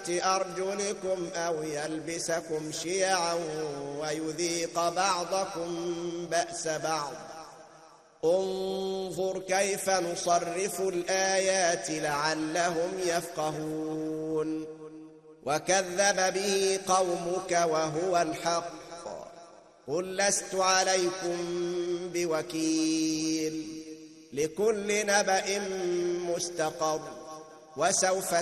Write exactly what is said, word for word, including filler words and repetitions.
بسط أرجلكم أو يلبسكم شيعا ويذيق بعضكم بأس بعض انظر كيف نصرف الآيات لعلهم يفقهون وكذب به قومك وهو الحق قل لست عليكم بوكيل لكل نبأ مستقر وسوف